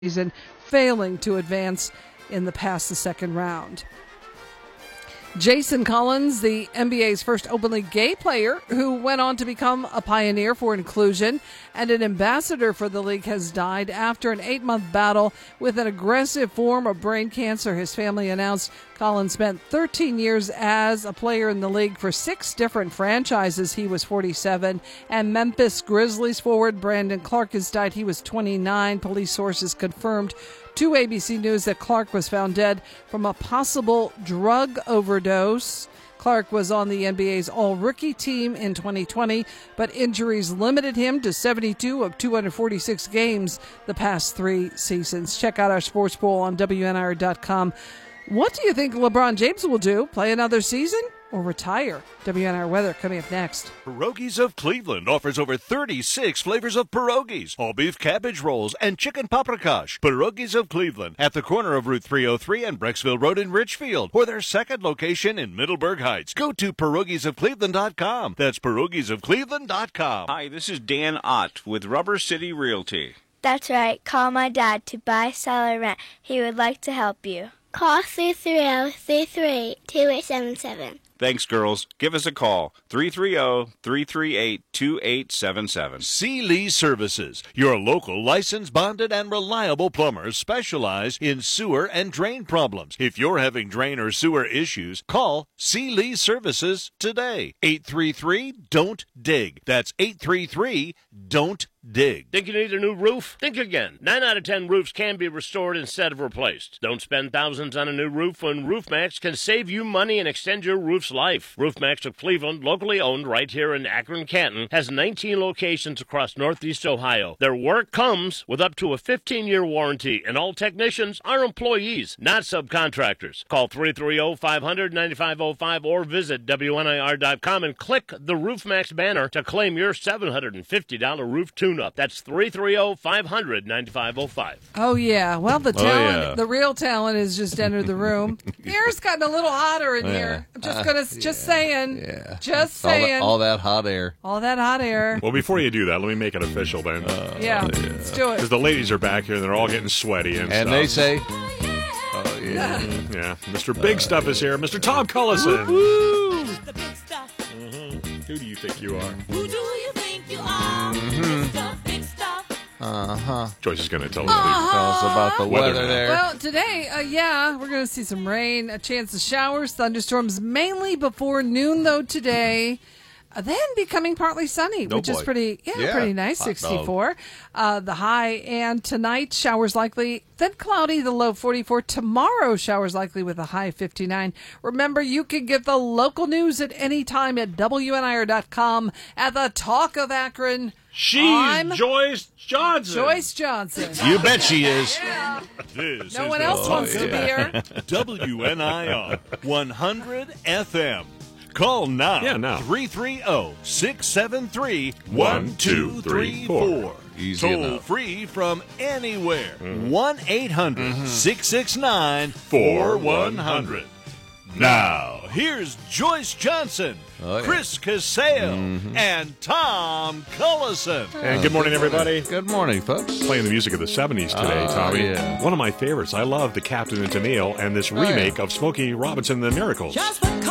season, failing to advance past the second round. Jason Collins, the NBA's first openly gay player who went on to become a pioneer for inclusion and an ambassador for the league, has died after an 8-month battle with an aggressive form of brain cancer. His family announced Collins spent 13 years as a player in the league for 6 different franchises. He was 47. And Memphis Grizzlies forward Brandon Clark has died. He was 29. Police sources confirmed to ABC News that Clark was found dead from a possible drug overdose. Clark was on the NBA's all-rookie team in 2020, but injuries limited him to 72 of 246 games the past 3 seasons. Check out our sports poll on WNIR.com. What do you think LeBron James will do? Play another season or retire? WNIR weather coming up next. Pierogies of Cleveland offers over 36 flavors of pierogies, all beef cabbage rolls, and chicken paprikash. Pierogies of Cleveland at the corner of Route 303 and Brecksville Road in Richfield, or their second location in Middleburg Heights. Go to pierogiesofcleveland.com. That's pierogiesofcleveland.com. Hi, this is Dan Ott with Rubber City Realty. That's right. Call my dad to buy, sell, or rent. He would like to help you. Call 330-338-2877. Thanks, girls. Give us a call, 330-338-2877. C. Lee Services, your local licensed, bonded, and reliable plumbers specialize in sewer and drain problems. If you're having drain or sewer issues, call C. Lee Services today. 833-DON'T-DIG. That's 833-DON'T-DIG. Think you need a new roof? Think again. 9 out of 10 roofs can be restored instead of replaced. Don't spend thousands on a new roof when RoofMax can save you money and extend your roof's life. RoofMax of Cleveland, locally owned right here in Akron, Canton, has 19 locations across Northeast Ohio. Their work comes with up to a 15-year warranty, and all technicians are employees, not subcontractors. Call 330-500-9505 or visit WNIR.com and click the RoofMax banner to claim your $750 roof tune-up. That's 330-500-9505. Oh, yeah. Well, the talent, the real talent has just entered the room. The air's gotten a little hotter in here. I'm just saying. Yeah. Just saying. All that hot air. All that hot air. Well, before you do that, let me make it official then. Let's do it. Because the ladies are back here and they're all getting sweaty and stuff. They say, Yeah. Mr. Big Stuff is here. Mr. Tom Cullison. Woo! The big stuff. Who do you think you are? Who do you think you are? Big stuff, big stuff. Joyce is going to tell us about the weather there. Well, today, we're going to see some rain, a chance of showers, thunderstorms, mainly before noon, though, today. Then becoming partly sunny, which is pretty nice, 64. The high, and tonight, showers likely, then cloudy, the low 44. Tomorrow, showers likely with a high 59. Remember, you can get the local news at any time at WNIR.com at the Talk of Akron. She's Joyce Johnson. Joyce Johnson. You bet she is. Yeah. This No is one else wants to be here. WNIR 100 FM. Call now. 330-673-1234. Easy Toll enough. free from anywhere. 1-800-669-4100. Now, here's Joyce Johnson, Chris Casale, and Tom Cullison. And good morning, everybody. Good morning, folks. Playing the music of the 70s today, Tommy. Yeah. One of my favorites. I love The Captain and Tennille and this remake of Smokey Robinson and the Miracles. Just because